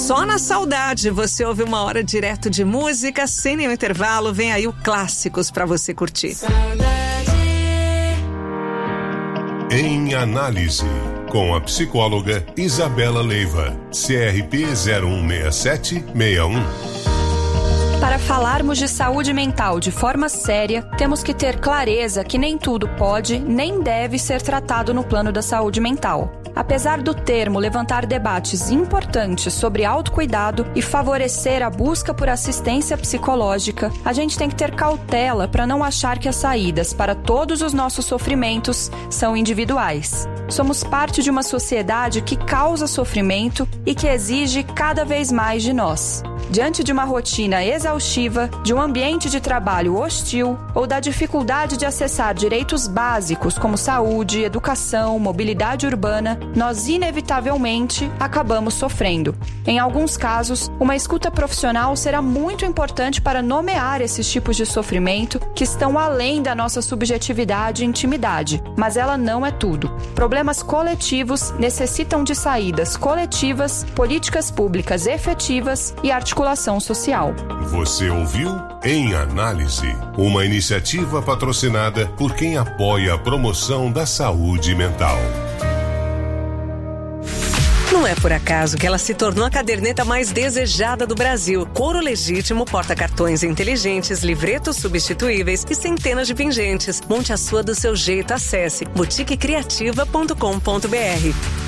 Só na saudade você ouve uma hora direto de música, sem nenhum intervalo. Vem aí o Clássicos pra você curtir. Em Análise, com a psicóloga Isabela Leiva, CRP 016761. Para falarmos de saúde mental de forma séria, temos que ter clareza que nem tudo pode nem deve ser tratado no plano da saúde mental. Apesar do termo levantar debates importantes sobre autocuidado e favorecer a busca por assistência psicológica, a gente tem que ter cautela para não achar que as saídas para todos os nossos sofrimentos são individuais. Somos parte de uma sociedade que causa sofrimento e que exige cada vez mais de nós. Diante de uma rotina exaustiva, de um ambiente de trabalho hostil ou da dificuldade de acessar direitos básicos como saúde, educação, mobilidade urbana, nós inevitavelmente acabamos sofrendo. Em alguns casos, uma escuta profissional será muito importante para nomear esses tipos de sofrimento que estão além da nossa subjetividade e intimidade, mas ela não é tudo. Problemas coletivos necessitam de saídas coletivas, políticas públicas efetivas e articulação social. Você ouviu Em Análise, uma iniciativa patrocinada por quem apoia a promoção da saúde mental. Não é por acaso que ela se tornou a caderneta mais desejada do Brasil. Couro legítimo, porta-cartões inteligentes, livretos substituíveis e centenas de pingentes. Monte a sua do seu jeito. Acesse boutiquecriativa.com.br.